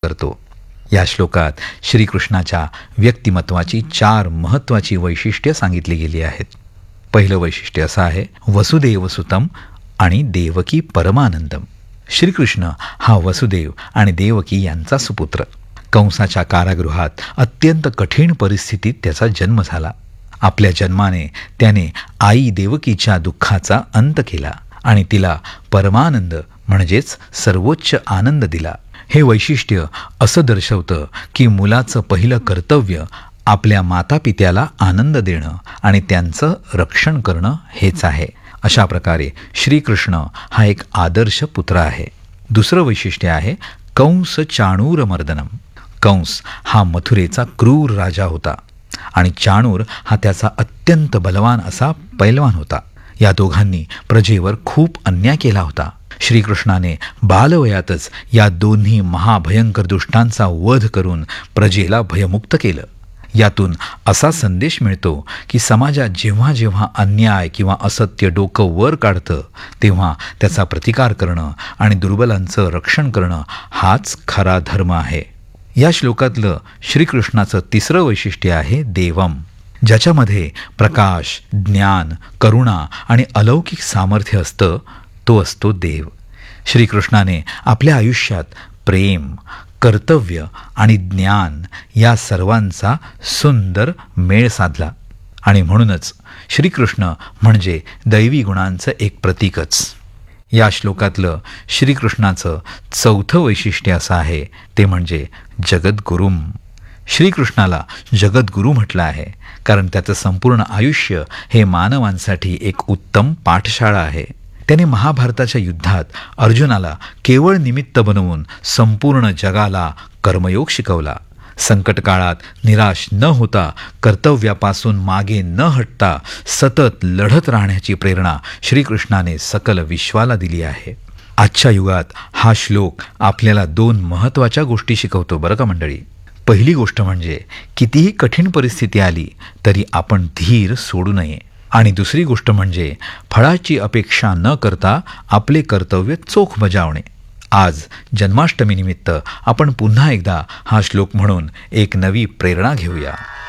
करतो. या श्लोकात श्रीकृष्णाच्या व्यक्तिमत्वाची 4 महत्त्वाची वैशिष्ट्ये सांगितली गेली आहेत. पहिलं वैशिष्ट्य असं आहे, वसुदेव सुतम आणि देवकी परमानंदम. श्रीकृष्ण हा वसुदेव आणि देवकी यांचा सुपुत्र. कंसाच्या कारागृहात अत्यंत कठीण परिस्थितीत त्याचा जन्म झाला. आपल्या जन्माने त्याने आई देवकीच्या दुःखाचा अंत केला आणि तिला परमानंद म्हणजेच सर्वोच्च आनंद दिला. हे वैशिष्ट्य असं दर्शवतं की मुलाचं पहिलं कर्तव्य आपल्या मातापित्याला आनंद देणं आणि त्यांचं रक्षण करणं हेच आहे. अशा प्रकारे श्रीकृष्ण हा एक आदर्श पुत्र आहे. दुसरं वैशिष्ट्य आहे कंस चाणूरमर्दनम. कंस हा मथुरेचा क्रूर राजा होता आणि चाणूर हा त्याचा अत्यंत बलवान असा पैलवान होता. या दोघांनी प्रजेवर खूप अन्याय केला होता. श्रीकृष्णाने बालवयातच या दोन्ही महाभयंकर दुष्टांचा वध करून प्रजेला भयमुक्त केलं. यातून असा संदेश मिळतो की समाजात जेव्हा जेव्हा अन्याय किंवा असत्य डोकं वर काढतं तेव्हा त्याचा प्रतिकार करणं आणि दुर्बलांचं रक्षण करणं हाच खरा धर्म आहे. या श्लोकातलं श्रीकृष्णाचं तिसरं वैशिष्ट्य आहे देवम, ज्याच्यामध्ये प्रकाश, ज्ञान, करुणा आणि अलौकिक सामर्थ्य असतं. तो असतो देव. श्रीकृष्णाने आपल्या आयुष्यात प्रेम, कर्तव्य आणि ज्ञान या सर्वांचा सुंदर मेळ साधला आणि म्हणूनच श्रीकृष्ण म्हणजे दैवी गुणांचं एक प्रतीकच. या श्लोकातलं श्रीकृष्णाचं चौथं वैशिष्ट्य असं आहे, ते म्हणजे जगद्गुरुम. श्रीकृष्णाला जगद्गुरू म्हटलं आहे कारण त्याचं संपूर्ण आयुष्य हे मानवांसाठी एक उत्तम पाठशाळा आहे. त्याने महाभारताच्या युद्धात अर्जुनाला केवळ निमित्त बनवून संपूर्ण जगाला कर्मयोग शिकवला. संकट काळात निराश न होता, कर्तव्यापासून मागे न हटता सतत लढत राहण्याची प्रेरणा श्रीकृष्णाने सकल विश्वाला दिली आहे. आजच्या युगात हा श्लोक आपल्याला 2 महत्त्वाच्या गोष्टी शिकवतो बरं का मंडळी. पहिली गोष्ट म्हणजे कितीही कठीण परिस्थिती आली तरी आपण धीर सोडू नये. आणि दुसरी गोष्ट म्हणजे फळाची अपेक्षा न करता आपले कर्तव्य चोख बजावणे. आज जन्माष्टमीनिमित्त आपण पुन्हा एकदा हा श्लोक म्हणून एक नवी प्रेरणा घेऊया.